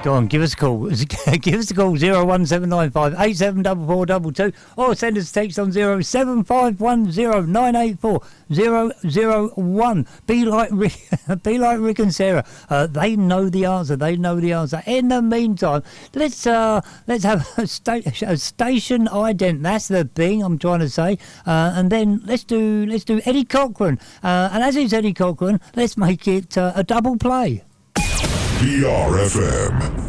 Go on, give us a call. Give us a call, 01795 874422, or send us a text on 07510984001. Be like Rick and Sarah. They know the answer. In the meantime, let's have a station ident. That's the thing I'm trying to say. And then let's do Eddie Cochran. And as it's Eddie Cochran, let's make it a double play. PRFM.